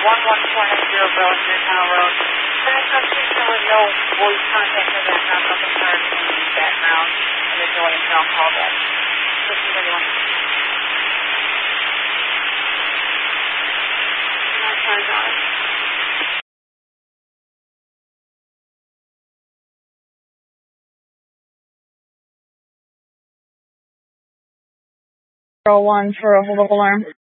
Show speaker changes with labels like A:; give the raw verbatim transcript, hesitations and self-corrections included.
A: one one four nine zero Burlington Tunnel Road. Fast transmission with no voice contact or background, no concern in the background, and there's no internal callback. Listen, everyone. Nine times on it.
B: Zero one for a hold up alarm.